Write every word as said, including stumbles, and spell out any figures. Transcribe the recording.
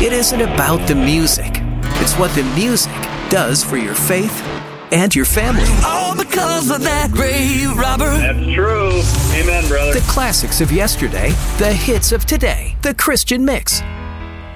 It isn't about the music. It's what the music does for your faith and your family. All because of that grave robber. That's true. Amen, brother. The classics of yesterday, the hits of today. The Christian Mix